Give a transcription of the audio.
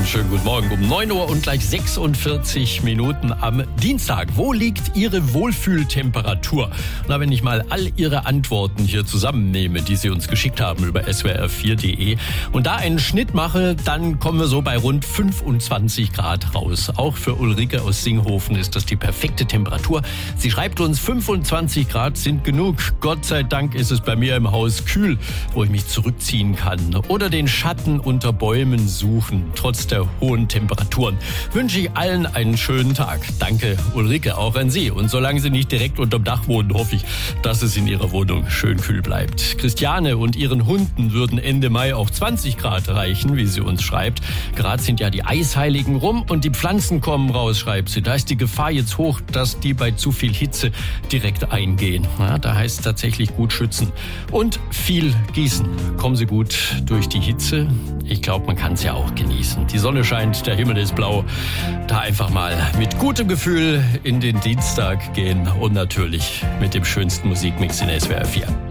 schönen guten Morgen um 9 Uhr und gleich 46 Minuten am Dienstag. Wo liegt Ihre Wohlfühltemperatur? Na, wenn ich mal all Ihre Antworten hier zusammennehme, die Sie uns geschickt haben über swr4.de und da einen Schnitt mache, dann kommen wir so bei rund 25 Grad raus. Auch für Ulrike aus Singhofen ist das die perfekte Temperatur. Sie schreibt uns, 25 Grad sind genug. Gott sei Dank ist es bei mir im Haus kühl, wo ich mich zurückziehen kann oder den Schatten unter Bäumen suchen. Trotz der hohen Temperaturen wünsche ich allen einen schönen Tag. Danke, Ulrike, auch an Sie. Und solange Sie nicht direkt unterm Dach wohnen, hoffe ich, dass es in Ihrer Wohnung schön kühl bleibt. Christiane und ihren Hunden würden Ende Mai auch 20 Grad reichen, wie sie uns schreibt. Gerade sind ja die Eisheiligen rum und die Pflanzen kommen raus, schreibt sie. Da ist die Gefahr jetzt hoch, dass die bei zu viel Hitze direkt eingehen. Ja, da heißt es tatsächlich gut schützen und viel gießen. Kommen Sie gut durch die Hitze. Ich glaube, man kann es ja auch genießen. Die Sonne scheint, der Himmel ist blau. Da einfach mal mit gutem Gefühl in den Dienstag gehen und natürlich mit dem schönsten Musikmix in SWR 4.